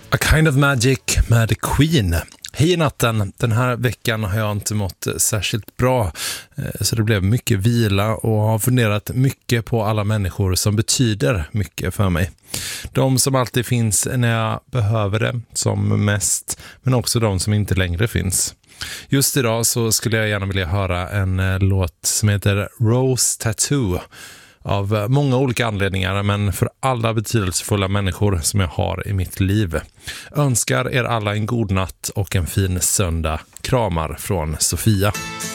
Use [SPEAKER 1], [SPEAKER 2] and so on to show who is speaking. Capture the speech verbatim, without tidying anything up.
[SPEAKER 1] A Kind of Magic med Queen. Hej natten, den här veckan har jag inte mått särskilt bra, så det blev mycket vila och har funderat mycket på alla människor som betyder mycket för mig. De som alltid finns när jag behöver det som mest, men också de som inte längre finns. Just idag så skulle jag gärna vilja höra en låt som heter Rose Tattoo. Av många olika anledningar, men för alla betydelsefulla människor som jag har i mitt liv. Önskar er alla en god natt och en fin söndag. Kramar från Sofia.